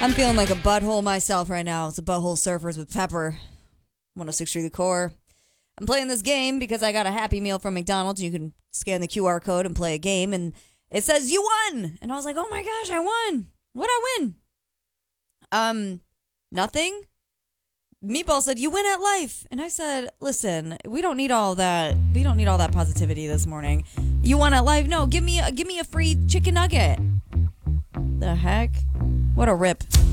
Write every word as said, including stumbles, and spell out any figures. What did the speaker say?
I'm feeling like a butthole myself right now. It's a Butthole Surfers with Pepper. one oh six three The Core. I'm playing this game because I got a Happy Meal from McDonald's. You can scan the Q R code and play a game, and it says you won. And I was like, oh my gosh, I won. What'd I win? Um, nothing. Meatball said, you win at life. And I said, listen, we don't need all that. We don't need all that positivity this morning. You won at life? No, give me a, give me a free chicken nugget. The heck? What a rip.